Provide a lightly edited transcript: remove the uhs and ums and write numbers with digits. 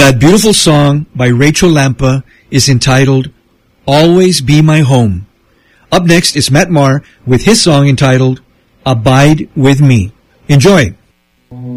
That beautiful song by Rachel Lampa is entitled Always Be My Home. Up next is Matt Maher with his song entitled Abide With Me. Enjoy!